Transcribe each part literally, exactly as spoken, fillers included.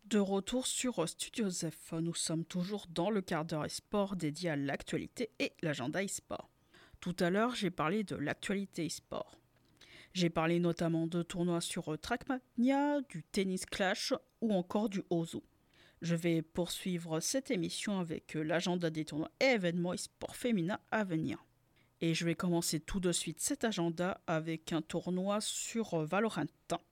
De retour sur Studio Zef, nous sommes toujours dans le quart d'heure e-sport dédié à l'actualité et l'agenda e-sport. Tout à l'heure, j'ai parlé de l'actualité e-sport. J'ai parlé notamment de tournois sur Trackmania, du Tennis Clash ou encore du Ozo. Je vais poursuivre cette émission avec l'agenda des tournois et événements e-sport féminins à venir. Et je vais commencer tout de suite cet agenda avec un tournoi sur Valorant.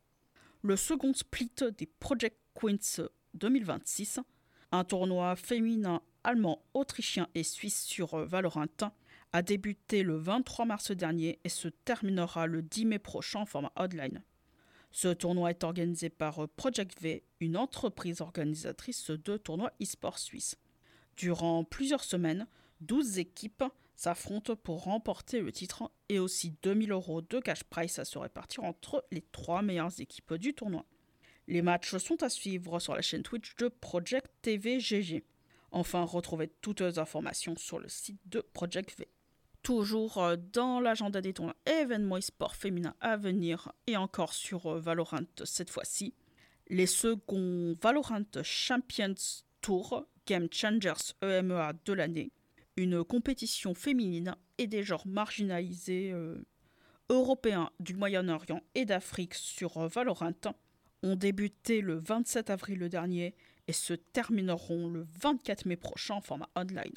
Le second split des Project Queens deux mille vingt-six, un tournoi féminin allemand, autrichien et suisse sur Valorant, a débuté le vingt-trois mars dernier et se terminera le dix mai prochain en format online. Ce tournoi est organisé par Project V, une entreprise organisatrice de tournois e-sport suisse. Durant plusieurs semaines, douze équipes s'affrontent pour remporter le titre et aussi deux mille euros de cash prize à se répartir entre les trois meilleures équipes du tournoi. Les matchs sont à suivre sur la chaîne Twitch de Project T V G G. Enfin, retrouvez toutes les informations sur le site de Project V. Toujours dans l'agenda des tournois et événements e-sport féminins à venir et encore sur Valorant cette fois-ci, les seconds Valorant Champions Tour Game Changers E M E A de l'année, une compétition féminine et des genres marginalisés euh, européens du Moyen-Orient et d'Afrique sur Valorant, ont débuté le vingt-sept avril dernier et se termineront le vingt-quatre mai prochain en format online.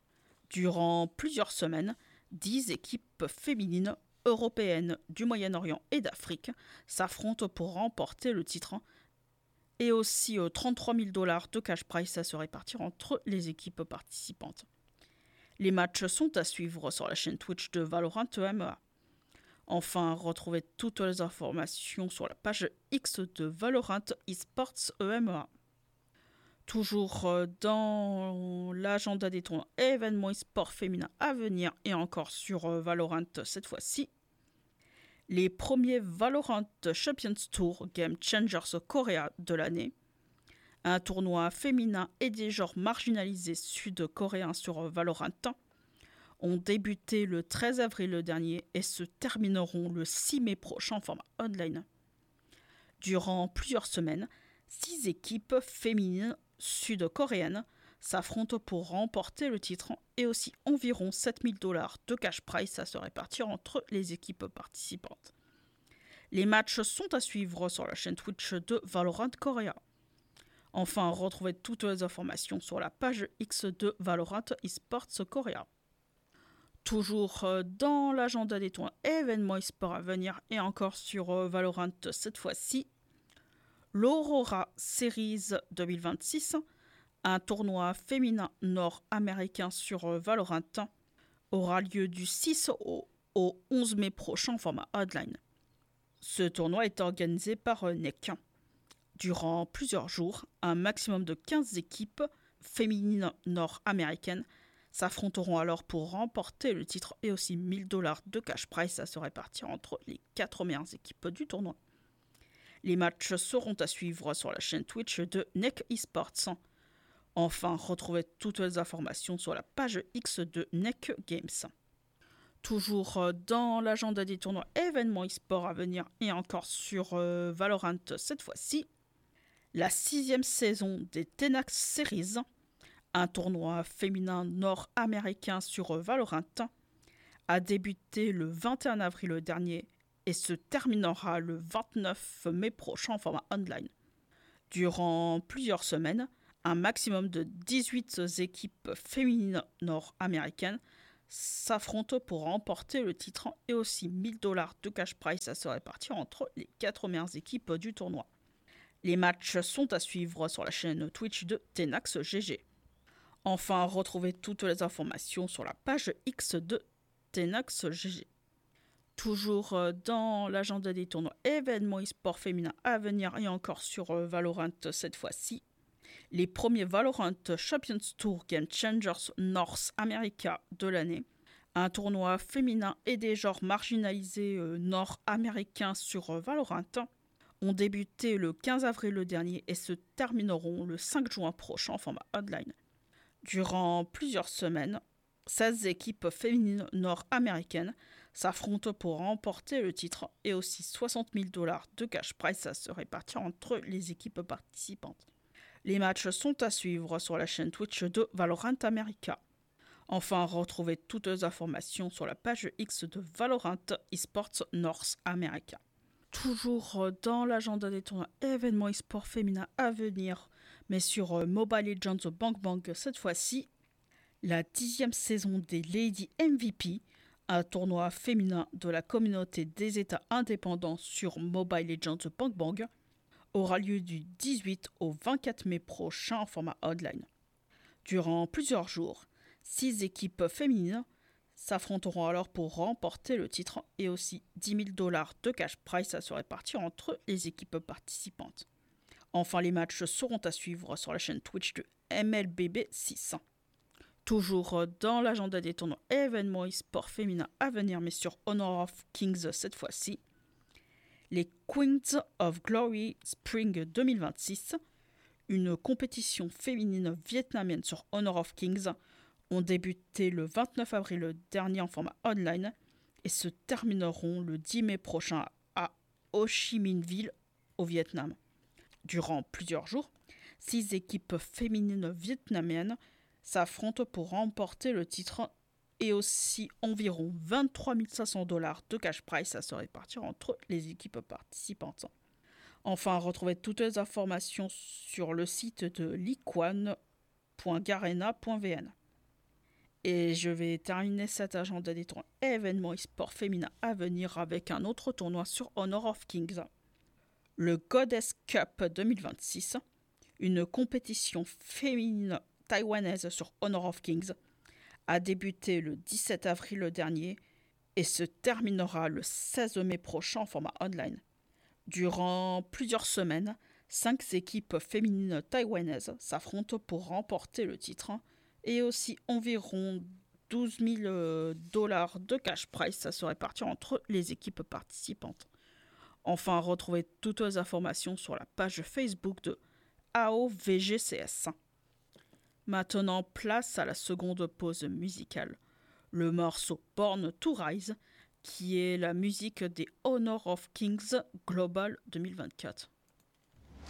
Durant plusieurs semaines, dix équipes féminines européennes du Moyen-Orient et d'Afrique s'affrontent pour remporter le titre et aussi trente-trois mille dollars de cash prize à se répartir entre les équipes participantes. Les matchs sont à suivre sur la chaîne Twitch de Valorant E M E A. Enfin, retrouvez toutes les informations sur la page X de Valorant eSports E M E A. Toujours dans l'agenda des tournois et événements e-sport féminins à venir et encore sur Valorant cette fois-ci, les premiers Valorant Champions Tour Game Changers Korea de l'année, un tournoi féminin et des genres marginalisés sud-coréens sur Valorant, ont débuté le treize avril dernier et se termineront le six mai prochain en format online. Durant plusieurs semaines, six équipes féminines sud-coréennes s'affrontent pour remporter le titre et aussi environ sept mille dollars de cash prize à se répartir entre les équipes participantes. Les matchs sont à suivre sur la chaîne Twitch de Valorant Korea. Enfin, retrouvez toutes les informations sur la page X de Valorant eSports Korea. Toujours dans l'agenda des tournois et événements e-sport à venir et encore sur Valorant cette fois-ci, l'Aurora Series deux mille vingt-six, un tournoi féminin nord-américain sur Valorant, aura lieu du six au, au onze mai prochain en format online. Ce tournoi est organisé par N E C. Durant plusieurs jours, un maximum de quinze équipes féminines nord-américaines s'affronteront alors pour remporter le titre et aussi mille dollars de cash prize à se répartir entre les quatre meilleures équipes du tournoi. Les matchs seront à suivre sur la chaîne Twitch de N E C eSports. Enfin, retrouvez toutes les informations sur la page X de N E C Games. Toujours dans l'agenda des tournois événements e-sport à venir et encore sur euh, Valorant cette fois-ci, la sixième saison des Tenax Series, un tournoi féminin nord-américain sur Valorant, a débuté le vingt et un avril dernier et se terminera le vingt-neuf mai prochain en format online. Durant plusieurs semaines, un maximum de dix-huit équipes féminines nord-américaines s'affrontent pour remporter le titre et aussi mille dollars de cash prize à se répartir entre les quatre meilleures équipes du tournoi. Les matchs sont à suivre sur la chaîne Twitch de Tenax G G. Enfin, retrouvez toutes les informations sur la page X de Tenax G G. Toujours dans l'agenda des tournois événements e-sport féminins à venir et encore sur Valorant cette fois-ci, les premiers Valorant Champions Tour Game Changers North America de l'année, un tournoi féminin et des genres marginalisés euh, nord-américains sur Valorant, ont débuté le quinze avril dernier et se termineront le cinq juin prochain en format online. Durant plusieurs semaines, seize équipes féminines nord-américaines s'affrontent pour remporter le titre et aussi soixante mille dollars de cash prize à se répartir entre les équipes participantes. Les matchs sont à suivre sur la chaîne Twitch de Valorant America. Enfin, retrouvez toutes les informations sur la page X de Valorant eSports North America. Toujours dans l'agenda des tournois événements e-sport féminins à venir, mais sur Mobile Legends Bang Bang cette fois-ci, la dixième saison des Lady M V P, un tournoi féminin de la communauté des États indépendants sur Mobile Legends Bang Bang, aura lieu du dix-huit au vingt-quatre mai prochain en format online. Durant plusieurs jours, six équipes féminines s'affronteront alors pour remporter le titre et aussi dix mille dollars de cash prize à se répartir entre les équipes participantes. Enfin, les matchs seront à suivre sur la chaîne Twitch de M L B B six. Toujours dans l'agenda des tournois événements e-sport féminins à venir, mais sur Honor of Kings cette fois-ci, les Queens of Glory Spring deux mille vingt-six, une compétition féminine vietnamienne sur Honor of Kings, ont débuté le vingt-neuf avril dernier en format online et se termineront le dix mai prochain à Ho Chi Minh Ville au Vietnam. Durant plusieurs jours, six équipes féminines vietnamiennes s'affrontent pour remporter le titre et aussi environ vingt-trois mille cinq cents dollars de cash prize à se répartir entre les équipes participantes. Enfin, retrouvez toutes les informations sur le site de liquan point garena point v n. Et je vais terminer cet agenda des tournois événements e-sport féminin à venir avec un autre tournoi sur Honor of Kings. Le Goddess Cup deux mille vingt-six, une compétition féminine taïwanaise sur Honor of Kings, a débuté le dix-sept avril dernier et se terminera le seize mai prochain en format online. Durant plusieurs semaines, cinq équipes féminines taïwanaises s'affrontent pour remporter le titre et aussi environ douze mille dollars de cash prize à se répartir entre les équipes participantes. Enfin, retrouvez toutes les informations sur la page Facebook de A O V G C S. Maintenant, place à la seconde pause musicale. Le morceau Born to Rise, qui est la musique des Honor of Kings Global deux mille vingt-quatre.